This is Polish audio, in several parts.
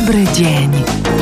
dobry dzień.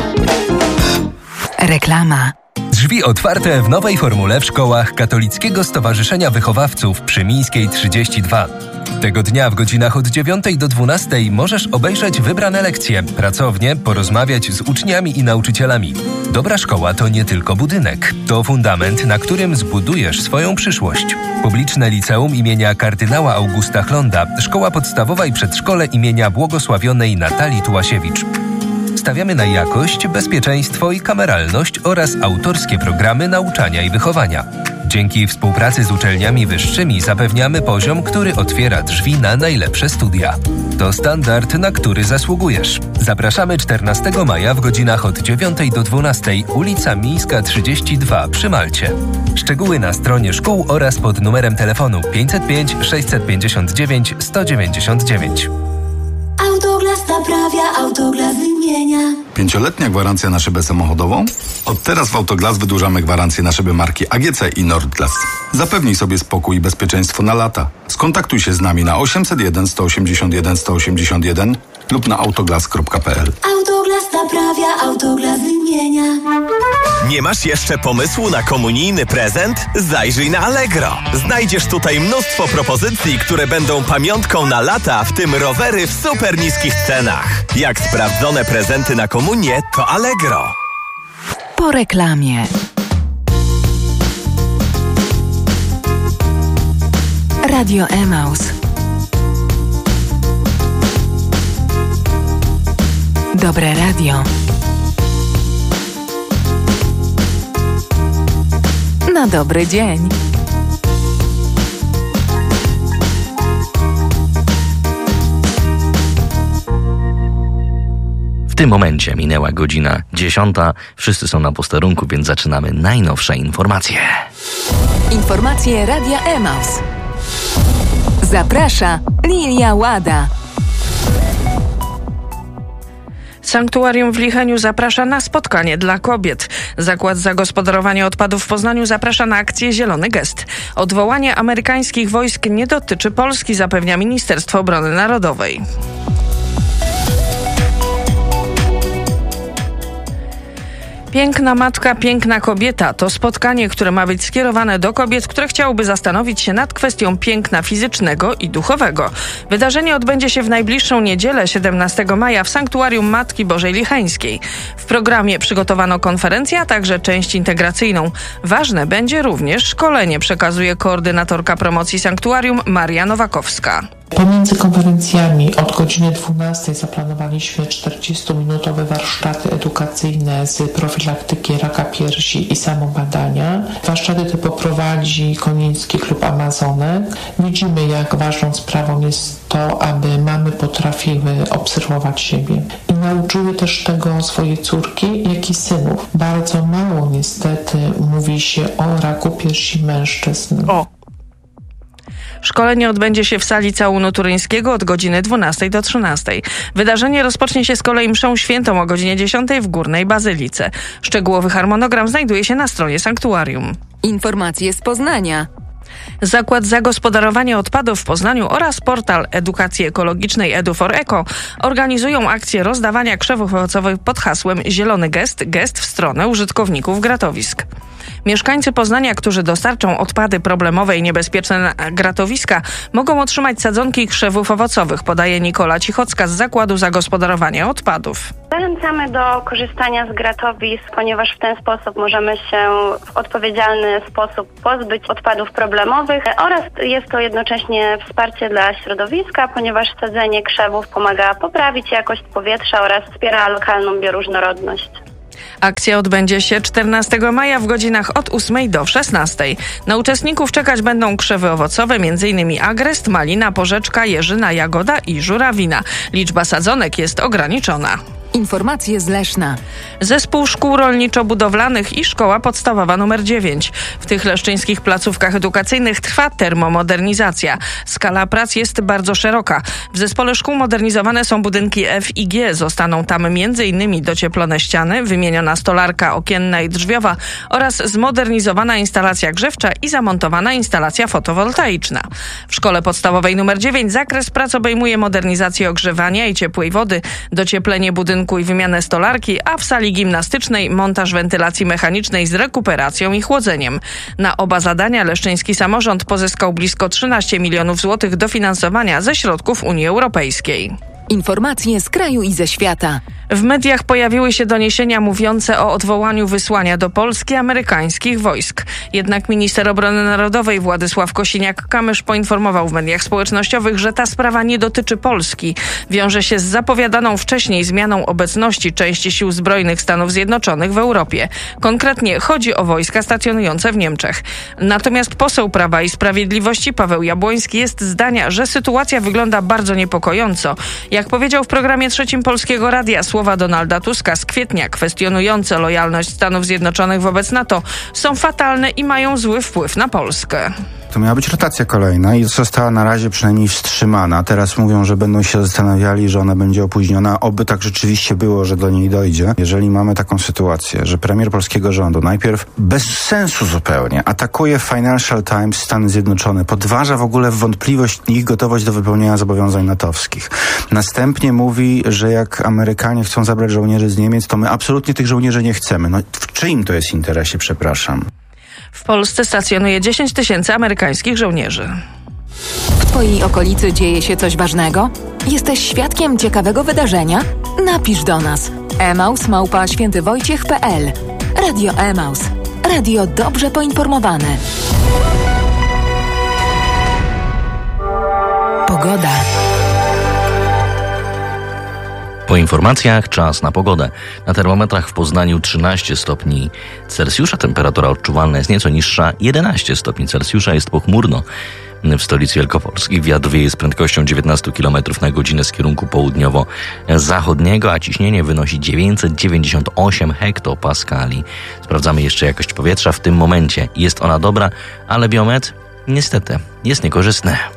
Reklama. Drzwi otwarte w nowej formule w szkołach Katolickiego Stowarzyszenia Wychowawców przy Mińskiej 32. Tego dnia w godzinach od 9 do 12 możesz obejrzeć wybrane lekcje, pracownie, porozmawiać z uczniami i nauczycielami. Dobra szkoła to nie tylko budynek, to fundament, na którym zbudujesz swoją przyszłość. Publiczne liceum imienia kardynała Augusta Chlonda, szkoła podstawowa i przedszkole imienia błogosławionej Natalii Tułasiewicz. Stawiamy na jakość, bezpieczeństwo i kameralność oraz autorskie programy nauczania i wychowania. Dzięki współpracy z uczelniami wyższymi zapewniamy poziom, który otwiera drzwi na najlepsze studia. To standard, na który zasługujesz. Zapraszamy 14 maja w godzinach od 9 do 12, ulica Mińska 32 przy Malcie. Szczegóły na stronie szkół oraz pod numerem telefonu 505 659 199. Autoglas naprawia, Autoglas wymienia. 5-letnia gwarancja na szybę samochodową? Od teraz w Autoglas wydłużamy gwarancję na szyby marki AGC i Nordglas. Zapewnij sobie spokój i bezpieczeństwo na lata. Skontaktuj się z nami na 801 181 181 lub na autoglas.pl. Autoglas naprawia, Autoglas wymienia. Nie masz jeszcze pomysłu na komunijny prezent? Zajrzyj na Allegro. Znajdziesz tutaj mnóstwo propozycji, które będą pamiątką na lata, w tym rowery w super niskich cenach. Jak sprawdzone prezenty na komunię, to Allegro. Po reklamie. Radio Emaus. Dobre radio. Na dobry dzień. W tym momencie minęła godzina 10. Wszyscy są na posterunku, więc zaczynamy najnowsze informacje. Informacje Radia Emaus. Zaprasza Lilia Łada. Sanktuarium w Licheniu zaprasza na spotkanie dla kobiet. Zakład Zagospodarowania Odpadów w Poznaniu zaprasza na akcję Zielony Gest. Odwołanie amerykańskich wojsk nie dotyczy Polski, zapewnia Ministerstwo Obrony Narodowej. Piękna matka, piękna kobieta to spotkanie, które ma być skierowane do kobiet, które chciałyby zastanowić się nad kwestią piękna fizycznego i duchowego. Wydarzenie odbędzie się w najbliższą niedzielę, 17 maja w Sanktuarium Matki Bożej Licheńskiej. W programie przygotowano konferencję, a także część integracyjną. Ważne będzie również szkolenie, przekazuje koordynatorka promocji Sanktuarium Maria Nowakowska. Pomiędzy konferencjami od godziny 12 zaplanowaliśmy 40-minutowe warsztaty edukacyjne z profilaktyki raka piersi i samobadania. Warsztaty te poprowadzi Koniński Klub Amazonek. Widzimy, jak ważną sprawą jest to, aby mamy potrafiły obserwować siebie. I nauczyły też tego swoje córki, jak i synów. Bardzo mało niestety mówi się o raku piersi mężczyzn. Szkolenie odbędzie się w sali Całunu Turyńskiego od godziny 12 do 13. Wydarzenie rozpocznie się z kolei mszą świętą o godzinie 10 w Górnej Bazylice. Szczegółowy harmonogram znajduje się na stronie sanktuarium. Informacje z Poznania. Zakład Zagospodarowania Odpadów w Poznaniu oraz portal edukacji ekologicznej Edu4Eko organizują akcję rozdawania krzewów owocowych pod hasłem Zielony Gest – gest w stronę użytkowników gratowisk. Mieszkańcy Poznania, którzy dostarczą odpady problemowe i niebezpieczne na gratowiska, mogą otrzymać sadzonki krzewów owocowych, podaje Nikola Cichocka z Zakładu Zagospodarowania Odpadów. Zachęcamy do korzystania z gratowisk, ponieważ w ten sposób możemy się w odpowiedzialny sposób pozbyć odpadów problemowych oraz jest to jednocześnie wsparcie dla środowiska, ponieważ sadzenie krzewów pomaga poprawić jakość powietrza oraz wspiera lokalną bioróżnorodność. Akcja odbędzie się 14 maja w godzinach od 8 do 16. Na uczestników czekać będą krzewy owocowe, m.in. agrest, malina, porzeczka, jeżyna, jagoda i żurawina. Liczba sadzonek jest ograniczona. Informacje z Leszna. Zespół szkół rolniczo-budowlanych i szkoła podstawowa nr 9. W tych leszczyńskich placówkach edukacyjnych trwa termomodernizacja. Skala prac jest bardzo szeroka. W zespole szkół modernizowane są budynki F i G. Zostaną tam m.in. docieplone ściany, wymieniona stolarka okienna i drzwiowa oraz zmodernizowana instalacja grzewcza i zamontowana instalacja fotowoltaiczna. W szkole podstawowej nr 9 zakres prac obejmuje modernizację ogrzewania i ciepłej wody, docieplenie budynku przystanku i wymianę stolarki, a w sali gimnastycznej montaż wentylacji mechanicznej z rekuperacją i chłodzeniem. Na oba zadania leszczyński samorząd pozyskał blisko 13 milionów złotych dofinansowania ze środków Unii Europejskiej. Informacje z kraju i ze świata. W mediach pojawiły się doniesienia mówiące o odwołaniu wysłania do Polski amerykańskich wojsk. Jednak minister obrony narodowej Władysław Kosiniak-Kamysz poinformował w mediach społecznościowych, że ta sprawa nie dotyczy Polski. Wiąże się z zapowiadaną wcześniej zmianą obecności części sił zbrojnych Stanów Zjednoczonych w Europie. Konkretnie chodzi o wojska stacjonujące w Niemczech. Natomiast poseł Prawa i Sprawiedliwości Paweł Jabłoński jest zdania, że sytuacja wygląda bardzo niepokojąco. Jak powiedział w programie Trzecim Polskiego Radia, słowa Donalda Tuska z kwietnia kwestionujące lojalność Stanów Zjednoczonych wobec NATO są fatalne i mają zły wpływ na Polskę. To miała być rotacja kolejna i została na razie przynajmniej wstrzymana. Teraz mówią, że będą się zastanawiali, że ona będzie opóźniona. Oby tak rzeczywiście było, że do niej dojdzie. Jeżeli mamy taką sytuację, że premier polskiego rządu najpierw bez sensu zupełnie atakuje Financial Times Stany Zjednoczone, podważa w ogóle wątpliwość ich gotowość do wypełnienia zobowiązań natowskich. Następnie mówi, że jak Amerykanie chcą zabrać żołnierzy z Niemiec, to my absolutnie tych żołnierzy nie chcemy. No w czyim to jest interesie, przepraszam? W Polsce stacjonuje 10 000 amerykańskich żołnierzy. W Twojej okolicy dzieje się coś ważnego? Jesteś świadkiem ciekawego wydarzenia? Napisz do nas. emaus@świętywojciech.pl. Radio Emaus. Radio dobrze poinformowane. Pogoda. Po informacjach czas na pogodę. Na termometrach w Poznaniu 13 stopni Celsjusza, temperatura odczuwalna jest nieco niższa, 11 stopni Celsjusza, jest pochmurno. W stolicy Wielkopolski wiatr wieje z prędkością 19 km na godzinę z kierunku południowo-zachodniego, a ciśnienie wynosi 998 hektopaskali. Sprawdzamy jeszcze jakość powietrza. W tym momencie jest ona dobra, ale biometr niestety jest niekorzystny.